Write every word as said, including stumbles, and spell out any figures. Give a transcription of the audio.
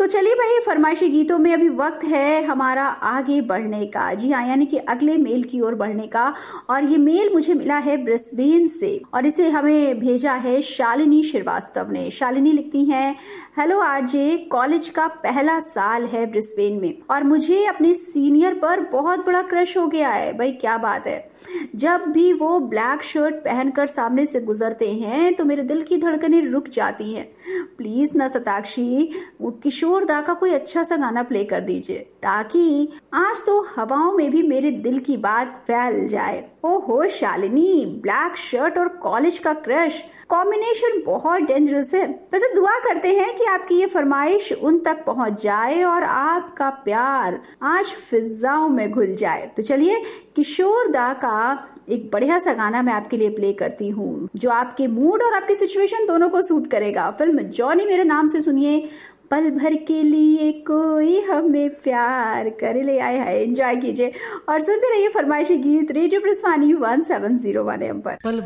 चलिए भाई, फरमाइशी गीतों में अभी वक्त है हमारा आगे बढ़ने का। जी हाँ, यानी कि अगले मेल की ओर बढ़ने का। और ये मेल मुझे मिला है ब्रिस्बेन से और इसे हमें भेजा है शालिनी श्रीवास्तव ने। शालिनी लिखती हैं, हेलो आरजे, कॉलेज का पहला साल है ब्रिस्बेन में और मुझे अपने सीनियर पर बहुत बड़ा क्रश हो गया है। भाई क्या बात है। जब भी वो ब्लैक शर्ट पहनकर सामने से गुजरते हैं तो मेरे दिल की धड़कनें रुक जाती हैं। प्लीज ना सताक्षी, किशोर दा का कोई अच्छा सा गाना प्ले कर दीजिए ताकि आज तो हवाओं में भी मेरे दिल की बात फैल जाए। ओहो शालिनी, ब्लैक शर्ट और कॉलेज का क्रश, कॉम्बिनेशन बहुत डेंजरस है। वैसे दुआ करते हैं कि आपकी ये फरमाइश उन तक पहुंच जाए और आपका प्यार आज फिजाओं में घुल जाए। तो चलिए, किशोर दा का एक बढ़िया सा गाना मैं आपके लिए प्ले करती हूँ जो आपके मूड और आपकी सिचुएशन दोनों को सूट करेगा। फिल्म जॉनी मेरे नाम से सुनिए, पल भर के लिए कोई हमें प्यार कर ले। आए है, एंजॉय कीजिए और सुनते रहिए फरमाइशी गीत radio प्रस्थानी one seven zero one M पर।